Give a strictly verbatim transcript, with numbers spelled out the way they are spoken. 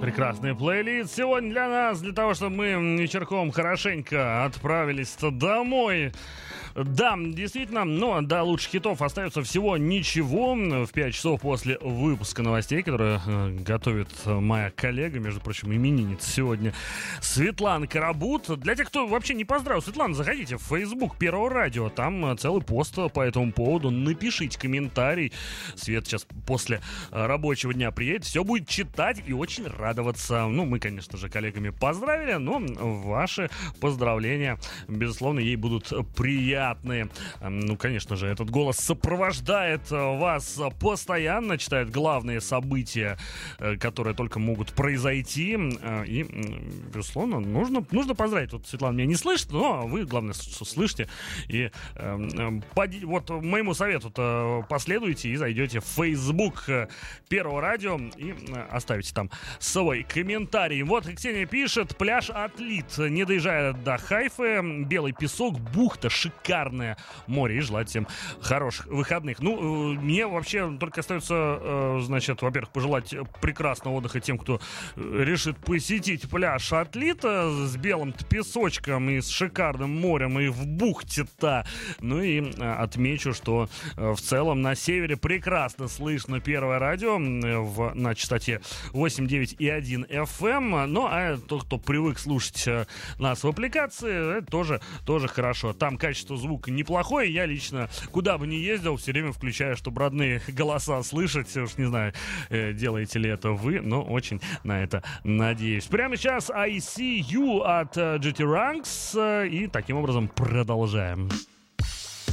Прекрасный плейлист сегодня для нас, для того, чтобы мы вечерком хорошенько отправились домой. Да, действительно, но до лучших хитов остается всего ничего. В пять часов после выпуска новостей, которые э, готовит моя коллега, между прочим, именинница сегодня, Светлана Карабут. Для тех, кто вообще не поздравил, Светлана, заходите в Facebook Первого радио. Там целый пост по этому поводу. Напишите комментарий. Свет сейчас после рабочего дня приедет, все будет читать и очень радоваться. Ну, мы, конечно же, коллегами поздравили, но ваши поздравления, безусловно, ей будут приятны. Ну, конечно же, этот голос сопровождает вас постоянно, читает главные события, которые только могут произойти. И, безусловно, нужно, нужно поздравить. Вот Светлана меня не слышит, но вы, главное, слышите. И вот моему совету последуйте и зайдете в Facebook Первого радио и оставите там свой комментарий. Вот Ксения пишет: пляж отлит, не доезжая до Хайфы, белый песок, бухта, шикарная море, и желать всем хороших выходных. Ну, мне вообще только остается, значит, во-первых, пожелать прекрасного отдыха тем, кто решит посетить пляж Атлита с белым песочком и с шикарным морем, и в бухте-то. Ну и отмечу, что в целом на севере прекрасно слышно Первое радио в, на частоте восемь девять и один эф эм. Ну, а тот, кто привык слушать нас в аппликации, это тоже, тоже хорошо. Там качество звука неплохое. Я лично, куда бы ни ездил, все время включаю, чтобы родные голоса слышать. Уж не знаю, делаете ли это вы, но очень на это надеюсь. Прямо сейчас I See You от джи ти Ranks. И таким образом продолжаем.